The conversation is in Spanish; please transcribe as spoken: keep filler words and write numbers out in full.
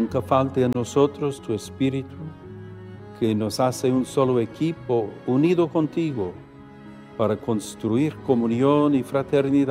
nunca falte a nosotros tu Espíritu, que nos hace un solo equipo unido contigo para construir comunión y fraternidad